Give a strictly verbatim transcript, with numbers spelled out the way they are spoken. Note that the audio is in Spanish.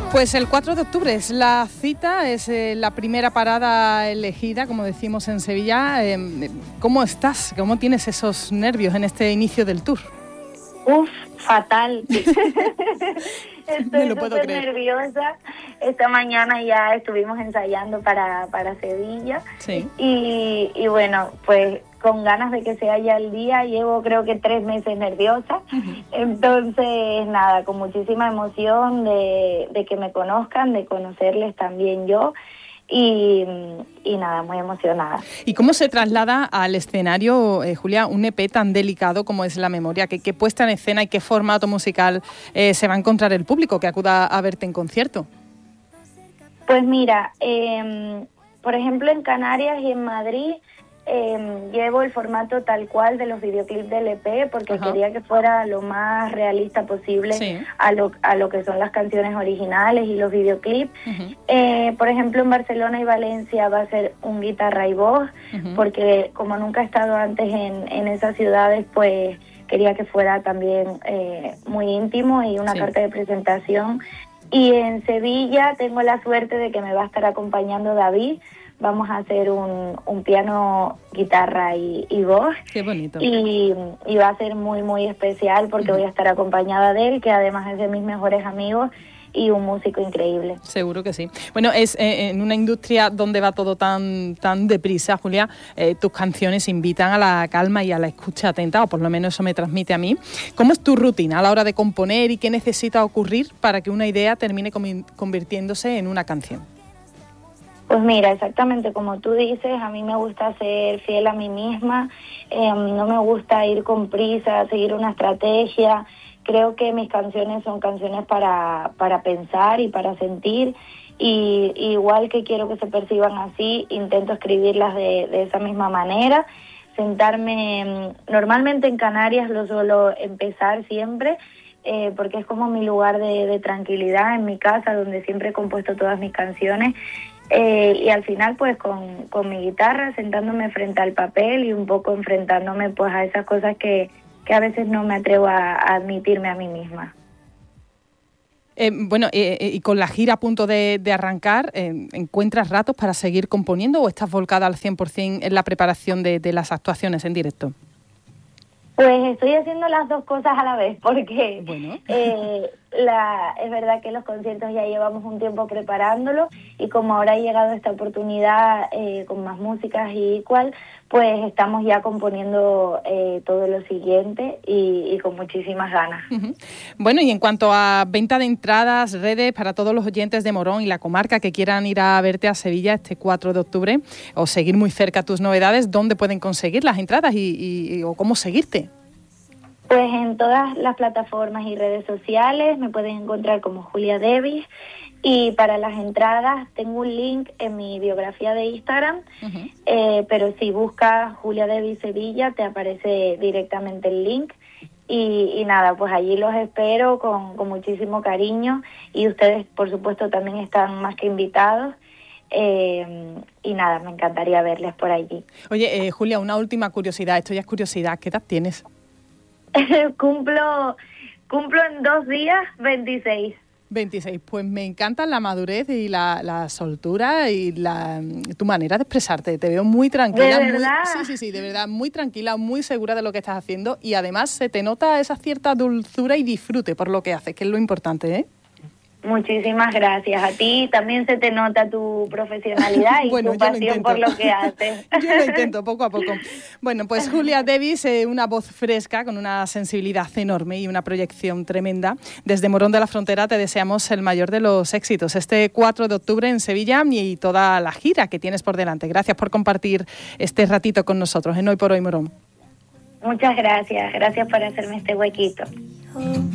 Pues el cuatro de octubre es la cita, es eh, la primera parada elegida, como decimos en Sevilla. Eh, ¿Cómo estás? ¿Cómo tienes esos nervios en este inicio del tour? Uf, fatal. Estoy súper nerviosa. Esta mañana ya estuvimos ensayando para, para Sevilla. Sí. Y, y bueno, pues con ganas de que sea ya el día. Llevo creo que tres meses nerviosa. Uh-huh. Entonces, nada, con muchísima emoción de, de que me conozcan, de conocerles también yo. Y, y nada, muy emocionada. ¿Y cómo se traslada al escenario, eh, Julia, un E P tan delicado como es La Memoria? ¿Qué, qué puesta en escena y qué formato musical eh, se va a encontrar el público que acuda a verte en concierto? Pues mira, eh, por ejemplo en Canarias y en Madrid eh, llevo el formato tal cual de los videoclips del E P porque Ajá. quería que fuera lo más realista posible sí. a, lo, a lo que son las canciones originales y los videoclips. Uh-huh. Eh, por ejemplo en Barcelona y Valencia va a ser un guitarra y voz, uh-huh. porque como nunca he estado antes en, en esas ciudades, pues quería que fuera también eh, muy íntimo y una sí. carta de presentación. Y en Sevilla tengo la suerte de que me va a estar acompañando David. Vamos a hacer un, un piano, guitarra y, y voz. Qué bonito. Y, y va a ser muy, muy especial porque uh-huh. voy a estar acompañada de él, que además es de mis mejores amigos y un músico increíble. Seguro que sí. Bueno, es eh, en una industria donde va todo tan tan deprisa, Julia, eh, tus canciones invitan a la calma y a la escucha atenta, o por lo menos eso me transmite a mí. ¿Cómo es tu rutina a la hora de componer y qué necesita ocurrir para que una idea termine com- convirtiéndose en una canción? Pues mira, exactamente como tú dices, a mí me gusta ser fiel a mí misma, eh, no me gusta ir con prisa, seguir una estrategia. Creo que mis canciones son canciones para, para pensar y para sentir, y, y igual que quiero que se perciban así, intento escribirlas de, de esa misma manera. Sentarme, normalmente en Canarias lo suelo empezar siempre, eh, porque es como mi lugar de, de tranquilidad en mi casa, donde siempre he compuesto todas mis canciones. Eh, y al final pues con, con mi guitarra sentándome frente al papel y un poco enfrentándome pues a esas cosas que, que a veces no me atrevo a, a admitirme a mí misma. Eh, bueno, eh, eh, y con la gira a punto de, de arrancar, eh, ¿encuentras ratos para seguir componiendo o estás volcada al cien por ciento en la preparación de, de las actuaciones en directo? Pues estoy haciendo las dos cosas a la vez, porque bueno. eh, la, es verdad que los conciertos ya llevamos un tiempo preparándolos, y como ahora ha llegado esta oportunidad eh, con más músicas y cual, pues estamos ya componiendo eh, todo lo siguiente y, y con muchísimas ganas. Uh-huh. Bueno, y en cuanto a venta de entradas, redes para todos los oyentes de Morón y la comarca que quieran ir a verte a Sevilla este cuatro de octubre o seguir muy cerca tus novedades, ¿dónde pueden conseguir las entradas y, y o cómo seguirte? Pues en todas las plataformas y redes sociales me pueden encontrar como Julia Davis, y para las entradas tengo un link en mi biografía de Instagram, uh-huh. eh, pero si buscas Julia Davis Sevilla te aparece directamente el link, y, y nada, pues allí los espero con, con muchísimo cariño, y ustedes por supuesto también están más que invitados. Eh, y nada, me encantaría verles por allí. Oye, eh, Julia, una última curiosidad, esto ya es curiosidad, ¿qué edad tienes? cumplo cumplo en dos días veintiséis. veintiséis, pues me encanta la madurez y la, la soltura y la, tu manera de expresarte. Te veo muy tranquila. ¿De verdad? Muy, sí, sí, sí, de verdad, muy tranquila, muy segura de lo que estás haciendo, y además se te nota esa cierta dulzura y disfrute por lo que haces, que es lo importante, ¿eh? Muchísimas gracias. A ti también se te nota tu profesionalidad y bueno, tu pasión por lo que haces. Yo lo intento, poco a poco. Bueno, pues Julia Davis, eh, una voz fresca, con una sensibilidad enorme y una proyección tremenda. Desde Morón de la Frontera te deseamos el mayor de los éxitos este cuatro de octubre en Sevilla y toda la gira que tienes por delante. Gracias por compartir este ratito con nosotros en Hoy por Hoy Morón. Muchas gracias. Gracias por hacerme este huequito.